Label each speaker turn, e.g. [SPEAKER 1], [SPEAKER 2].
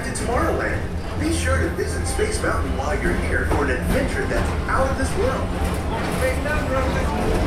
[SPEAKER 1] to Tomorrowland. Be sure to visit Space Mountain while you're here for an adventure that's out of this world.
[SPEAKER 2] Space Mountain,